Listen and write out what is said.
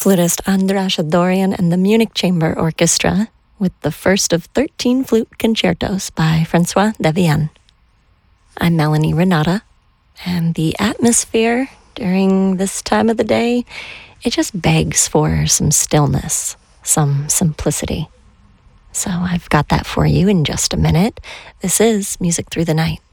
flutist Andras Dorian and the Munich Chamber Orchestra with the first of 13 flute concertos by Francois Devienne. I'm Melanie Renata, and the atmosphere during this time of the day, it just begs for some stillness, some simplicity. So I've got that for you in just a minute. This is Music Through the Night.